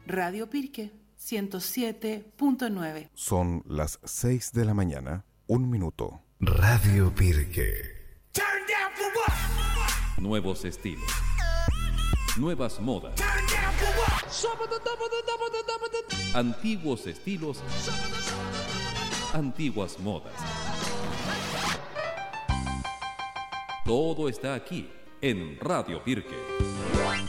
Radio Pirque 107.9. Son las 6 de la mañana, 1 minuto. Radio Pirque. Nuevos estilos. Nuevas modas. Antiguos estilos. Antiguas modas. Todo está aquí en Radio Pirque.